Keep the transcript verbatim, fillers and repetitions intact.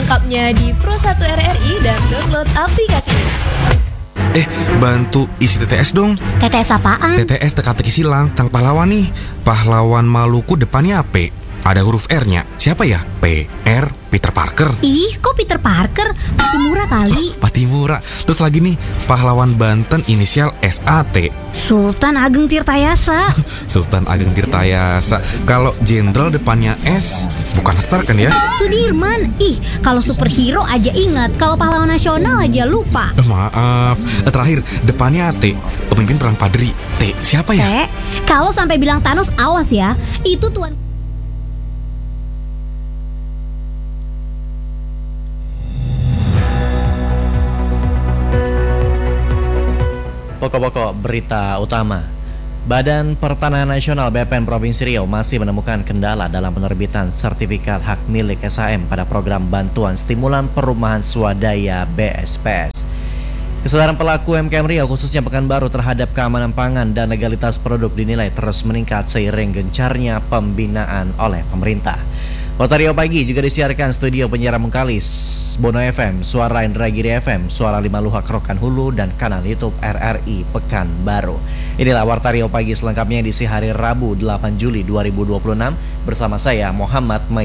selengkapnya di Pro satu R R I dan download aplikasinya. Eh, bantu isi T T S dong. T T S apaan? T T S teka-teki silang, tang pahlawan nih. Pahlawan Maluku depannya P. Ada huruf R-nya. Siapa ya? P, R, Peter Parker. Ih, kok Peter Parker? Patimura kali. Patimura. Terus lagi nih, pahlawan Banten inisial S A T. Sultan Ageng Tirtayasa. Sultan Ageng Tirtayasa. Kalau jenderal depannya S, bukan Star kan ya? Sudirman. Ih, kalau superhero aja ingat, kalau pahlawan nasional aja lupa. Eh, maaf. Eh, Terakhir, depannya T. Pemimpin perang Padri. T, siapa ya? Teh, kalau sampai bilang Thanos, awas ya. Itu tuan. Pokok-pokok berita utama. Badan Pertanahan Nasional B P N Provinsi Riau masih menemukan kendala dalam penerbitan sertifikat hak milik S H M pada program bantuan stimulan perumahan swadaya B S P S. Kesadaran pelaku U M K M Riau khususnya Pekanbaru terhadap keamanan pangan dan legalitas produk dinilai terus meningkat seiring gencarnya pembinaan oleh pemerintah. Kota Riau Pagi juga disiarkan studio penyiaran Mengkalis, Bono F M, Suara Indragiri F M, Suara Lima Luhak Rokan Hulu, dan kanal YouTube R R I Pekanbaru. Inilah Warta Riau Pagi selengkapnya di hari Rabu delapan Juli dua ribu dua puluh enam bersama saya Muhammad Mai.